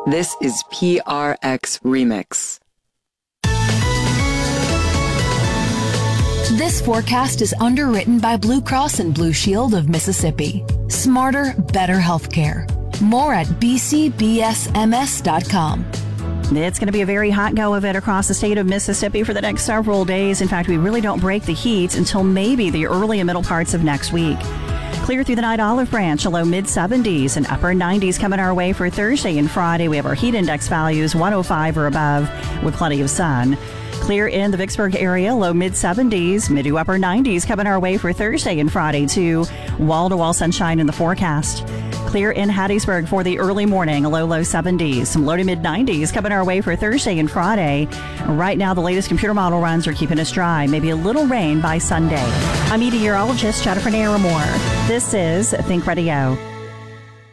This is PRX Remix. This forecast is underwritten by Blue Cross and Blue Shield of Mississippi. Smarter, better healthcare. More at bcbsms.com. It's going to be a very hot go of it across the state of Mississippi for the next several days. In fact, we really don't break the heat until maybe the early and middle parts of next week. Clear through the night, Olive Branch, a low mid-70s and upper 90s coming our way for Thursday and Friday. We have our heat index values 105 or above with plenty of sun. Clear in the Vicksburg area, low mid-70s, mid to upper 90s coming our way for Thursday and Friday too. Wall-to-wall sunshine in the forecast. Clear in Hattiesburg for the early morning, a low 70s. Some low to mid-90s coming our way for Thursday and Friday. Right now, the latest computer model runs are keeping us dry. Maybe a little rain by Sunday. I'm meteorologist Jennifer Naramore. This is Think Radio.